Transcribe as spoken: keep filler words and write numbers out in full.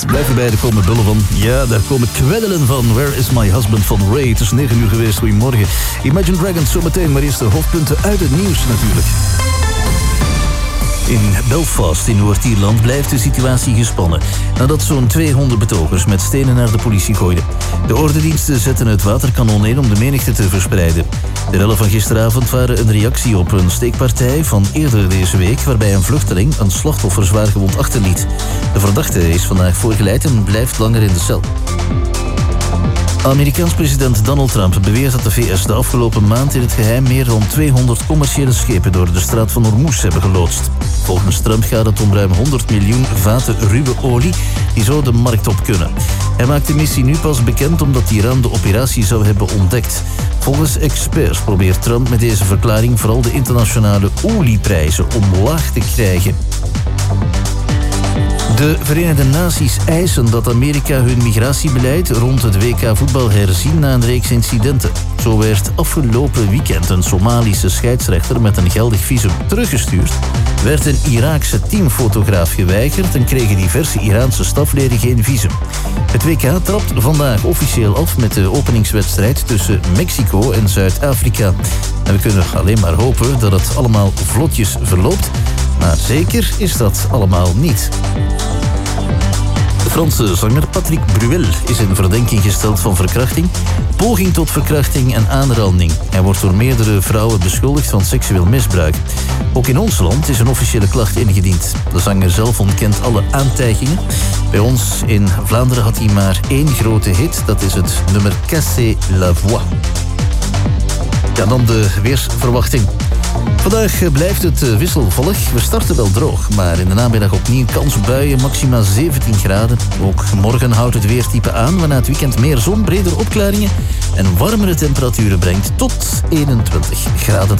Blijf erbij, er komen bullen van. Ja, daar komen kweddelen van. Where is my husband van Ray? Het is negen uur geweest, goedemorgen. Imagine Dragons zometeen, maar eerst de hoofdpunten uit het nieuws natuurlijk. In Belfast in Noord-Ierland blijft de situatie gespannen nadat zo'n tweehonderd betogers met stenen naar de politie gooiden. De ordendiensten zetten het waterkanon in om de menigte te verspreiden. De rellen van gisteravond waren een reactie op een steekpartij van eerder deze week waarbij een vluchteling een slachtoffer zwaargewond achterliet. De verdachte is vandaag voorgeleid en blijft langer in de cel. Amerikaans president Donald Trump beweert dat de V S de afgelopen maand in het geheim meer dan tweehonderd commerciële schepen door de straat van Hormuz hebben geloodst. Volgens Trump gaat het om ruim honderd miljoen vaten ruwe olie die zo de markt op kunnen. Hij maakt de missie nu pas bekend omdat Iran de operatie zou hebben ontdekt. Volgens experts probeert Trump met deze verklaring vooral de internationale olieprijzen omlaag te krijgen. De Verenigde Naties eisen dat Amerika hun migratiebeleid rond het W K voetbal herzien na een reeks incidenten. Zo werd afgelopen weekend een Somalische scheidsrechter met een geldig visum teruggestuurd, werd een Iraakse teamfotograaf geweigerd en kregen diverse Iraanse stafleden geen visum. Het W K trapt vandaag officieel af met de openingswedstrijd tussen Mexico en Zuid-Afrika. En we kunnen alleen maar hopen dat het allemaal vlotjes verloopt, maar zeker is dat allemaal niet. De Franse zanger Patrick Bruel is in verdenking gesteld van verkrachting, poging tot verkrachting en aanranding. Hij wordt door meerdere vrouwen beschuldigd van seksueel misbruik. Ook in ons land is een officiële klacht ingediend. De zanger zelf ontkent alle aantijgingen. Bij ons in Vlaanderen had hij maar één grote hit, dat is het nummer Casser la Voix. Ja, dan de weersverwachting. Vandaag blijft het wisselvallig. We starten wel droog, maar in de namiddag opnieuw kans op buien, maxima zeventien graden. Ook morgen houdt het weertype aan, waarna het weekend meer zon, bredere opklaringen en warmere temperaturen brengt tot eenentwintig graden.